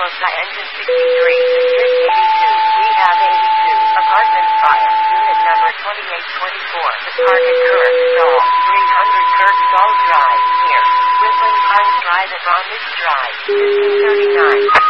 Ponderosa, Engine 63, District 82, Rehab 82, Apartment Fire, Unit number 2824, Departed Current Stall, 300 Kirkstall Drive, near Whistling Pines Drive at Bromwich Drive, 1539.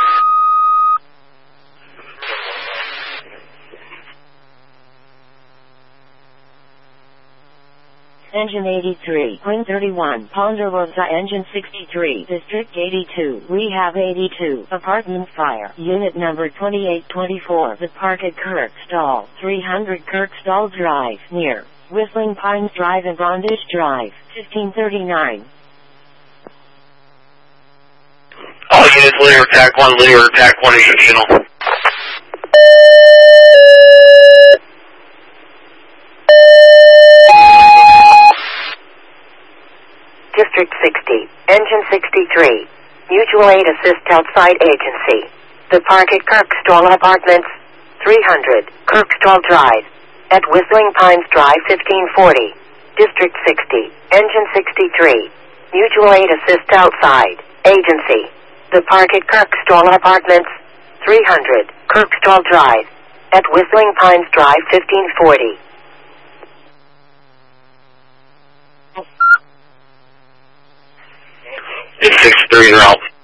Engine 83, Queen 31, Ponderosa, Engine 63, District 82, Rehab 82, Apartment Fire, Unit number 2824, Departed Kirkstall, 300 Kirkstall Drive, near Whistling Pines Drive and Bromwich Drive, 1539. All units, Leader Attack 1, Leader Attack 1 is your channel. District 60, Engine 63, Mutual Aid Assist Outside Agency, Departed Kirkstall Apartments, 300, Kirkstall Drive, at Whistling Pines Drive 1540, District 60, Engine 63, Mutual Aid Assist Outside Agency, Departed Kirkstall Apartments, 300, Kirkstall Drive, at Whistling Pines Drive 1540. It's 63 route.